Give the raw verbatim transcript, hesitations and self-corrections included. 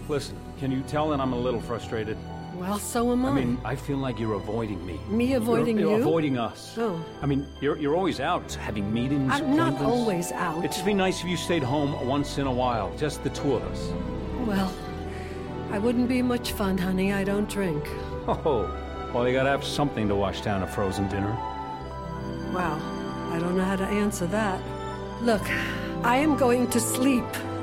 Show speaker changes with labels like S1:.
S1: Listen, can you tell that I'm a little frustrated?
S2: Well, so am I.
S1: I mean, I feel like you're avoiding me.
S2: Me avoiding
S1: you're, you're
S2: you?
S1: Avoiding us.
S2: Oh.
S1: I mean, you're you're always out, having meetings,
S2: I'm not
S1: appointments.
S2: always out.
S1: It'd just be nice if you stayed home once in a while, just the two of us.
S2: Well, I wouldn't be much fun, honey. I don't drink.
S1: Oh, well, you gotta have something to wash down a frozen dinner.
S2: Wow, I don't know how to answer that. Look, I am going to sleep.